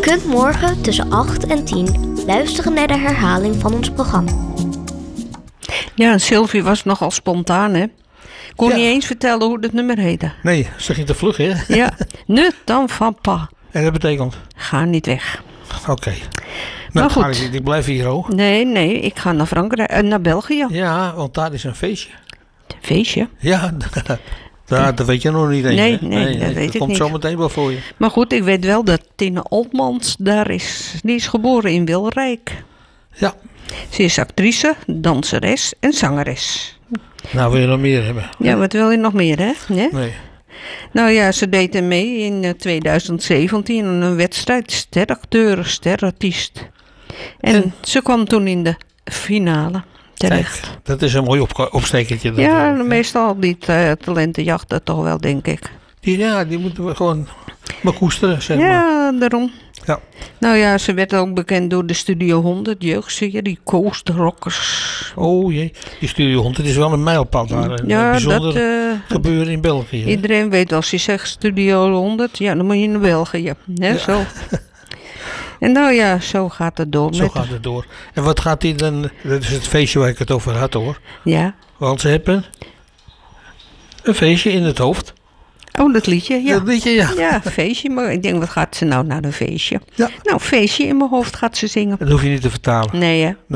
kunt morgen tussen 8 en 10 luisteren naar de herhaling van ons programma. Ja, en Sylvie was nogal spontaan, hè? Kon niet eens vertellen hoe het nummer heette. Nee, ze ging te vlug, hè? Ja, ne dan van pa. En dat betekent? Ga niet weg. Oké. Maar Nou, goed. ik blijf hier, hoor. Nee, ik ga naar Frankrijk, naar België. Ja, want daar is een feestje. Een feestje. Ja, dat weet je nog niet eens. Nee, hè? dat weet ik komt niet. zo meteen wel voor je. Maar goed, ik weet wel dat Tine Oltmans die is geboren in Wilrijk. Ja. Ze is actrice, danseres en zangeres. Nou, wil je nog meer hebben? Ja, wat wil je nog meer, hè? Ja? Nee. Nou ja, ze deed er mee in 2017 aan een wedstrijd steracteur, sterartiest. En ze kwam toen in de finale terecht. Kijk, dat is een mooi opstekertje. Ja, meestal die talentenjacht dat toch wel, denk ik. Die moeten we gewoon maar koesteren, zeg maar. Ja, daarom. Ja. Nou ja, ze werd ook bekend door de Studio 100 jeugdserie Coast Rockers. Oh jee, die Studio 100 is wel een mijlpaal daar. Een bijzonder gebeuren in België. Hè? Iedereen weet als je zegt Studio 100, ja, dan moet je naar België. Hè, Ja. Zo. En nou ja, zo gaat het door. Zo gaat het door. En wat gaat die dan, dat is het feestje waar ik het over had, hoor. Ja. Want ze hebben een feestje in het hoofd. Oh, dat liedje, ja. Dat liedje, ja. Ja, feestje. Maar ik denk, wat gaat ze nou naar een feestje? Ja. Nou, feestje in mijn hoofd gaat ze zingen. Dat hoef je niet te vertalen. Nee, hè?